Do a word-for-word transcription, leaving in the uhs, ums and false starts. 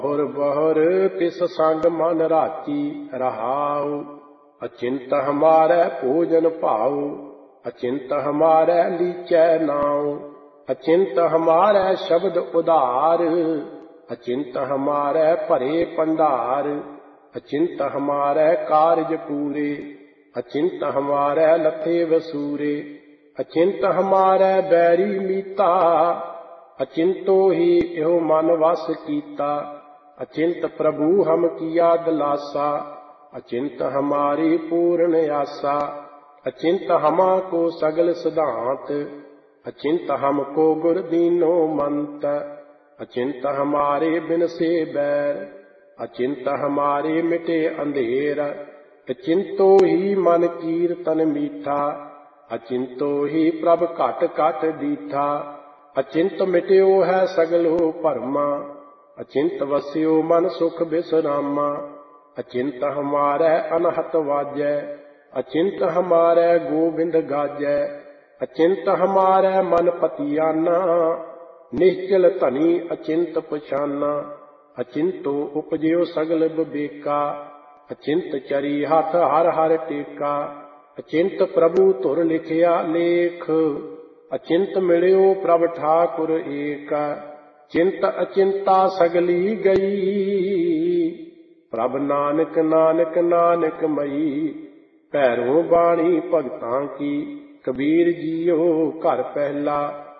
बहुर बहुर तिस संग मन राची रहाऊ। अचिंत हमारे भोजन भाऊ, अचिंत हमारे लीचै नाव। अचिंत हमारे शब्द उदार, अचिंत हमारे भरे भंडार। अचिंत हमारे कारज पूरे, अचिंत हमारे लथे वसूरे। अचिंत हमारे बैरी मीता, अचिंतो ही इहो मन वस कीता। अचिंत प्रभु हम किया दिलासा, अचिंत हमारी पूर्ण आसा। अचिंत हमा को सगल सिद्धांत, अचिंत हमको गुर दीनो मंत। अचिंत हमारे बिन से बैर, अचिंत हमारे मिटे अंधेर। अचिंतो ही मन कीर्तन मीठा, अचिंतो ही प्रभ घट घट दीठा। अचिंत मिट्यो है सगलो भरमा, अचिंत वस्यो मन सुख विश्रामा। अचिंत हमारे अनहत वाजै, अचिंत हमारे गोबिंद गाजै। अचिंत हमारे मन पतियाना, निश्चल धनी अचिंत पछाना। अचिंतो उपजयो सगल विवेका, अचिंत चरी हाथ हर हर टेका। अचिंत प्रभु धुर लिखिया लेख, अचिंत मिलियो प्रभ ठाकुर एक। चिंत अचिंता सगली गई, प्रभ नानक नानक नानक मई। भैरो बाणी भगतां की, कबीर जियो घर पहला।